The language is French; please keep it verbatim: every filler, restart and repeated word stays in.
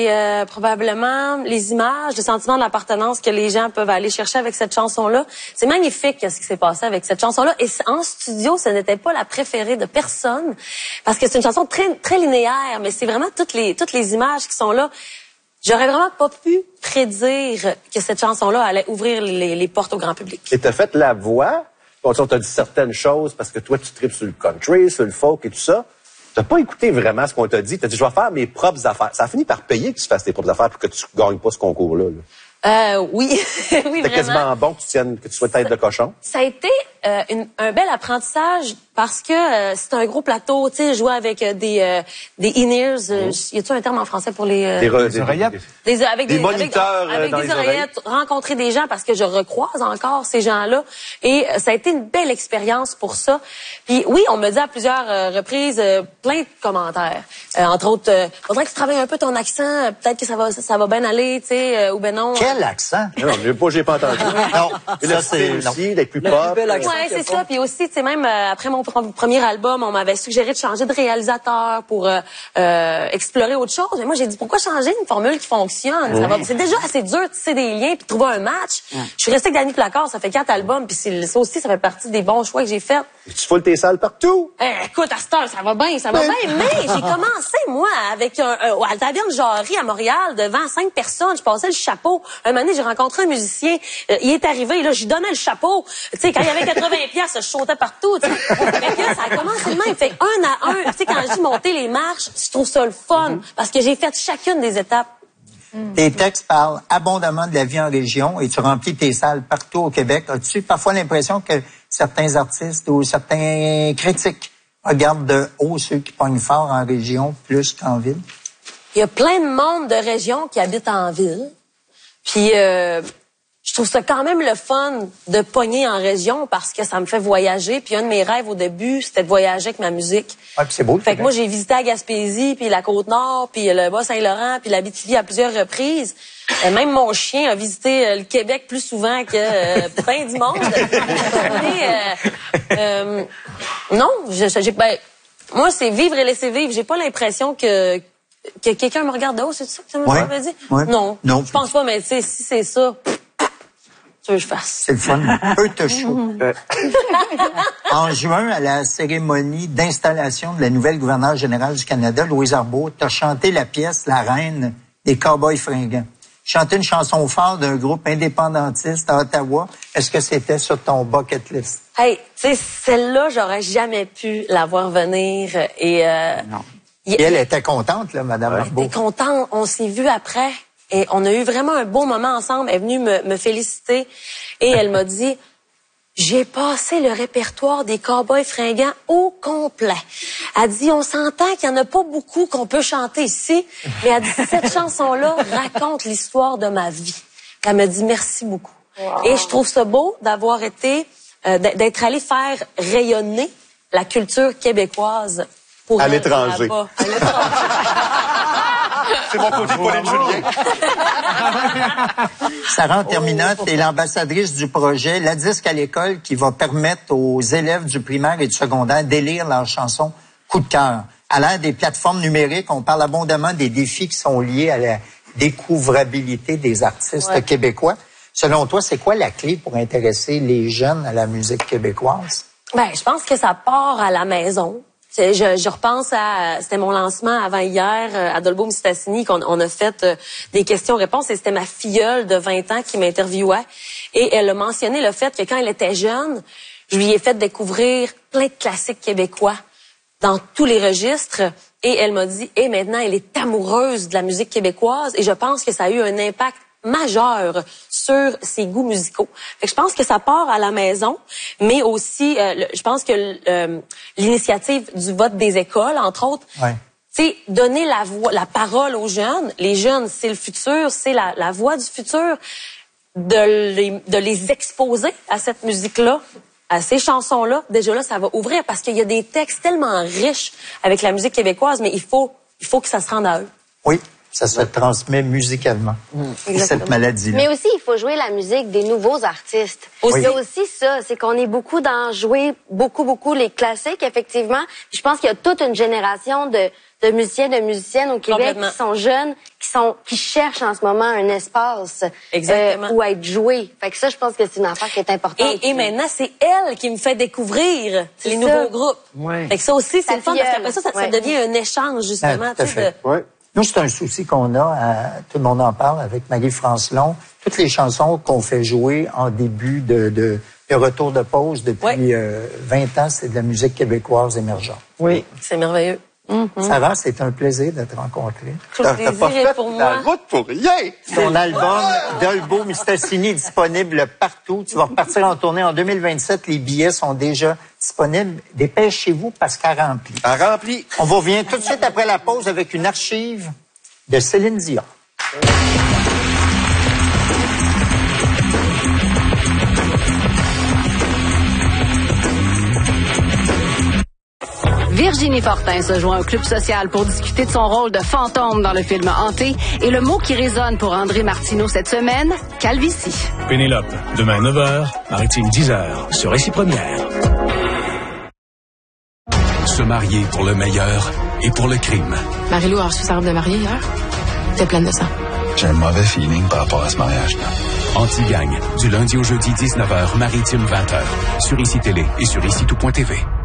Et euh, probablement les images, le sentiment d'appartenance que les gens peuvent aller chercher avec cette chanson-là. C'est magnifique ce qui s'est passé avec cette chanson-là. Et en studio, ce n'était pas la préférée de personne parce que c'est une chanson très très linéaire, mais c'est vraiment toutes les toutes les images qui sont là. J'aurais vraiment pas pu prédire que cette chanson-là allait ouvrir les, les portes au grand public. Et t'as fait la voix. Bon, on t'a dit certaines choses parce que toi, tu tripes sur le country, sur le folk et tout ça. T'as pas écouté vraiment ce qu'on t'a dit. T'as dit, je vais faire mes propres affaires. Ça a fini par payer que tu fasses tes propres affaires pour que tu gagnes pas ce concours-là. Là. Euh, oui, oui, C'était quasiment bon que tu tiennes, que tu sois tête de cochon. Ça a été euh, une, un bel apprentissage parce que euh, c'est un gros plateau, tu sais, jouer avec euh, des euh, des in-ears. Euh, mmh. Y a-t-il un terme en français pour les euh, des, re, des, des oreillettes, des, des, avec des, des moniteurs avec, avec dans des les oreillettes, oreilles. rencontrer des gens parce que je recroise encore ces gens-là et euh, ça a été une belle expérience pour ça. Puis oui, on me dit à plusieurs euh, reprises euh, plein de commentaires, euh, entre autres, euh, faudrait que tu travailles un peu ton accent, peut-être que ça va ça, ça va bien aller, tu sais, euh, ou ben non. Quel accent? Non, j'ai pas, j'ai pas entendu. Non, ça c'est aussi les plus pop. Ouais, c'est ça. Puis aussi, tu sais, même euh, après mon premier album, on m'avait suggéré de changer de réalisateur pour euh, euh, explorer autre chose. Mais moi, j'ai dit pourquoi changer une formule qui fonctionne. Ça va, c'est déjà assez dur de tisser des liens puis de trouver un match. Mm. Je suis restée avec Danny Placard, ça fait quatre albums, puis ça aussi, ça fait partie des bons choix que j'ai faits. Tu foules tes salles partout. Eh, écoute, à cette heure, ça va bien, ça va bien. Mais j'ai commencé moi avec un, un à la taverne Jarry à Montréal devant cinq personnes. Je passais le chapeau. Un moment donné, j'ai rencontré un musicien. Euh, il est arrivé, là, je lui donnais le chapeau. Tu sais, quand il y avait quatre-vingts piastres, je sautais partout. Tu sais, ça a commencé de même. Fait un à un. Tu sais, quand je dis monter les marches, je trouve ça le fun mm-hmm. parce que j'ai fait chacune des étapes. Mm. Tes textes parlent abondamment de la vie en région et tu remplis tes salles partout au Québec. As-tu parfois l'impression que certains artistes ou certains critiques regardent de haut ceux qui pognent fort en région plus qu'en ville? Il y a plein de monde de régions qui habitent en ville. Puis euh, je trouve ça quand même le fun de pogner en région parce que ça me fait voyager. Puis un de mes rêves au début, c'était de voyager avec ma musique. Ouais, puis c'est beau. Fait que moi, j'ai visité la Gaspésie, puis la Côte-Nord, puis le Bas-Saint-Laurent, puis l'Abitibi à plusieurs reprises. Euh, même mon chien a visité euh, le Québec plus souvent que euh, plein du monde. Mais, euh, euh, non, je, j'ai, ben, moi, c'est vivre et laisser vivre. J'ai pas l'impression que, que quelqu'un me regarde de haut, c'est ça que ça me ouais, veut dire? Ouais. Non, non, je pense pas, mais tu sais, si c'est ça... Tu veux que je fasse? C'est le fun. Peu te chaud. En juin, à la cérémonie d'installation de la nouvelle gouverneure générale du Canada, Louise Arbour, tu as chanté la pièce La Reine des Cowboys fringants. Chanter une chanson forte d'un groupe indépendantiste à Ottawa, est-ce que c'était sur ton bucket list? Hey, tu sais, celle-là, j'aurais jamais pu la voir venir. Et, euh, non. Et elle était contente, là, Mme Arbour. Elle était contente. On s'est vus après. Et on a eu vraiment un beau moment ensemble. Elle est venue me, me féliciter et elle m'a dit, j'ai passé le répertoire des Cowboys fringants au complet. Elle dit, on s'entend qu'il n'y en a pas beaucoup qu'on peut chanter ici, mais elle dit, cette chanson-là raconte l'histoire de ma vie. Elle me dit, merci beaucoup. Wow. Et je trouve ça beau d'avoir été, euh, d'être allé faire rayonner la culture québécoise pour à elle, l'étranger. À l'étranger. C'est mon côté Pauline Julien. Sarah, en terminant, tu es l'ambassadrice du projet La Disque à l'école qui va permettre aux élèves du primaire et du secondaire d'élire leurs chansons coup de cœur. À l'ère des plateformes numériques, on parle abondamment des défis qui sont liés à la découvrabilité des artistes ouais. québécois. Selon toi, c'est quoi la clé pour intéresser les jeunes à la musique québécoise? Ben, je pense que ça part à la maison. Je, je repense à, c'était mon lancement avant hier à Dolbeau-Mistassini qu'on on a fait euh, des questions-réponses et c'était ma filleule de vingt ans qui m'interviewait et elle a mentionné le fait que quand elle était jeune, je lui ai fait découvrir plein de classiques québécois dans tous les registres et elle m'a dit, et maintenant elle est amoureuse de la musique québécoise et je pense que ça a eu un impact majeur sur ses goûts musicaux. Fait que je pense que ça part à la maison, mais aussi, euh, le, je pense que euh, l'initiative du vote des écoles, entre autres, ouais. tu sais, donner la voix, la parole aux jeunes. Les jeunes, c'est le futur, c'est la, la voix du futur. De les, de les exposer à cette musique-là, à ces chansons-là. Déjà là, ça va ouvrir parce qu'il y a des textes tellement riches avec la musique québécoise, mais il faut, il faut que ça se rende à eux. Oui. Ça se transmet musicalement, mmh. cette maladie-là. Mais aussi, il faut jouer la musique des nouveaux artistes. Aussi. Il y a aussi ça, c'est qu'on est beaucoup dans jouer beaucoup, beaucoup les classiques, effectivement. Puis je pense qu'il y a toute une génération de, de musiciens, de musiciennes au Québec qui sont jeunes, qui sont qui cherchent en ce moment un espace Exactement. Euh, où être joué. Fait que ça, je pense que c'est une affaire qui est importante. Et, et maintenant, c'est elle qui me fait découvrir les ça. nouveaux groupes. Ouais. Fait que ça aussi, c'est Ta le fun, parce filleule. qu'après ça, ça, ça Ouais. devient un échange, justement. Ah, tout à tu sais, fait. de- Ouais. Nous, c'est un souci qu'on a, à, tout le monde en parle, avec Marie-France Long. Toutes les chansons qu'on fait jouer en début de, de, de retour de pause depuis Ouais. euh, vingt ans, c'est de la musique québécoise émergente. Oui. C'est merveilleux. Sarah, c'est un plaisir de te rencontrer. Tout le T'as plaisir pas est fait pour la moi. route pour rien. Ton album Dolbeau Mistassini est disponible partout. Tu vas repartir en tournée en deux mille vingt-sept. Les billets sont déjà disponibles. Dépêchez-vous parce qu'elle remplit. À rempli. On vous revient tout de suite après la pause avec une archive de Céline Dion. Virginie Fortin se joint au Club social pour discuter de son rôle de fantôme dans le film Hanté. Et le mot qui résonne pour André Martineau cette semaine, calvitie. Pénélope, demain neuf heures, Maritime dix heures, sur Récit Première. Se marier pour le meilleur et pour le crime. Marie-Lou a reçu sa robe de mariée hier. T'es pleine de sang. J'ai un mauvais feeling par rapport à ce mariage-là. Anti-gang, du lundi au jeudi dix-neuf heures, Maritime vingt heures, sur Ici Télé et sur ici tout point T V.